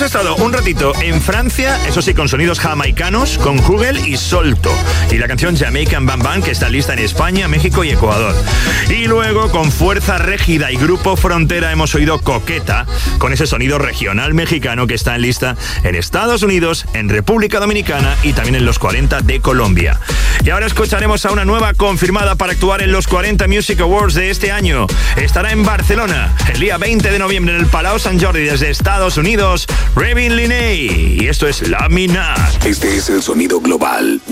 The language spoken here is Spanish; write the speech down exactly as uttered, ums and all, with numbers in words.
estado un ratito en Francia, eso sí, con sonidos jamaicanos, con Jugel y Solto. Y la canción Jamaican Bam Bam, que está lista en España, México y Ecuador. Y luego, con Fuerza Régida y Grupo Frontera, hemos oído Coqueta, con ese sonido regional mexicano que está en lista en Estados Unidos, en República Dominicana y también en los cuarenta de Colombia. Y ahora escucharemos a una nueva confirmada para actuar en los cuarenta Music Awards de este año. Estará en Barcelona el día veinte de noviembre en el Palau Sant Jordi desde Estados Unidos, Ravin Linney. Y esto es La Minaj. Este es el sonido global